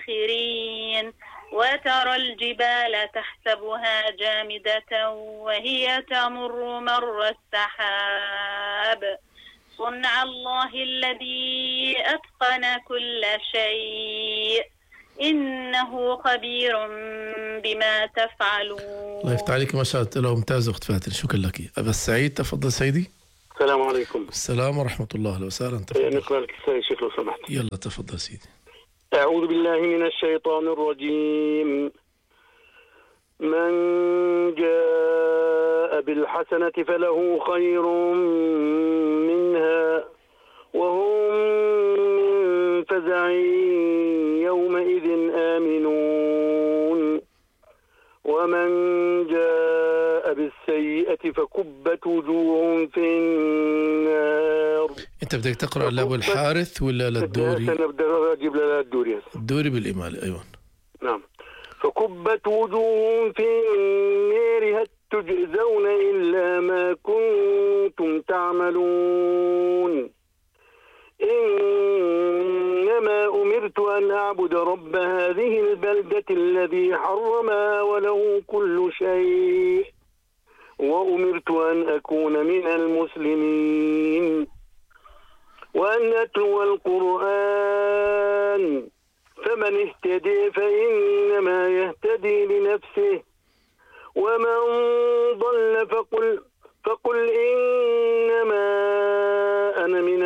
الآخرين وترى الجبال تحسبها جامدة وهي تمر مر السحاب صنع الله الذي أتقن كل شيء إنه خبير بما تفعلون. الله يفتح عليك، ما شاء الله ممتاز أخت فاتن، شكرا لك. أبا السعيد تفضل سيدي. السلام عليكم. السلام ورحمة الله، أهلا وسهلا. تفضل. نقرأ لك يا شيخ لو سمحت. يلا تفضل سيدي. أعوذ بالله من الشيطان الرجيم. من جاء بالحسنة فله خير منها وهم من فزع يومئذ آمنون ومن جاء بالسيئة فكبت وجوههم في النار. أنت بدك تقرأ لأبو الحارث ولا للدوري؟ أنا بدي أجيب للدوري. الدوري بالإمالة، أيوة. نعم. فكبت وجوههم في النار هل تجزون إلا ما كنتم تعملون إنما أمرت أن أعبد رب هذه البلدة الذي حرمها وله كل شيء وأمرت أن أكون من المسلمين وأن أتلو القرآن فمن اهتدي فإنما يهتدي لنفسه ومن ضل فقل إنما أنا من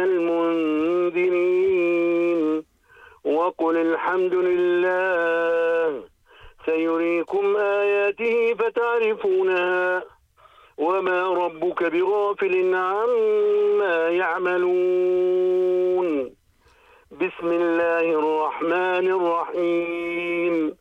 المنذرين وقل الحمد لله سيريكم آياته فتعرفونها وما ربك بغافل عما يعملون. بسم الله الرحمن الرحيم.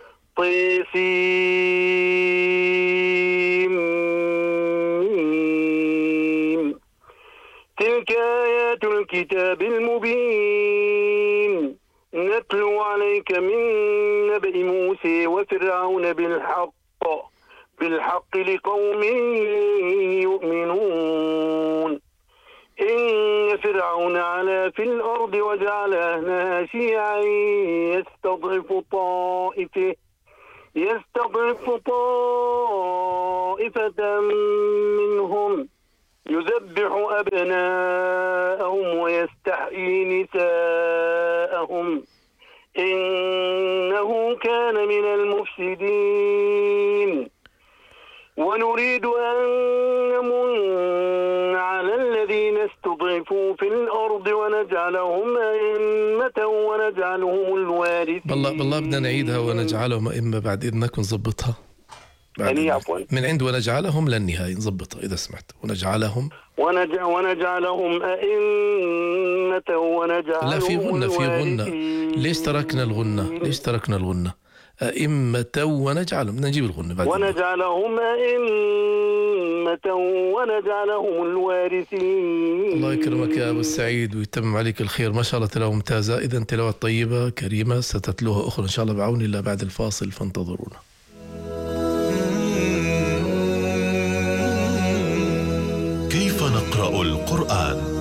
طيسيم. تلك آيات الكتاب المبين نتلو عليك من نبأ موسى وفرعون بالحق لقوم يؤمنون. إن فرعون علا في الأرض وجعل أهلها شيعا يستضعف طائفة منهم يذبح أبناءهم ويستحيي نساءهم إنه كان من المفسدين. ونريد أن نمن على الذين استضعفوا في الأرض ونجعلهم أئمة ونجعلهم الوارثين. بالله بدنا نعيدها ونجعلهم أئمة بعد إذنك ونظبطها. من عند ونجعلهم للنهاية نظبطها إذا سمحت. ونجعلهم ونجعلهم أئمة ونجعلهم لا في غنة. ليش تركنا الغنة؟ أئمة ونجعلهم، بدنا نجيب الغنة بعد. ونجعلهم أئمة ونجعلهم الوارثين. الله يكرمك يا أبو السعيد ويتمم عليك الخير، ما شاء الله تلاوة ممتازة. إذا تلاوة طيبة كريمة ستتلوها أخرى إن شاء الله بعون الله بعد الفاصل، فانتظرونا. كيف نقرأ القرآن؟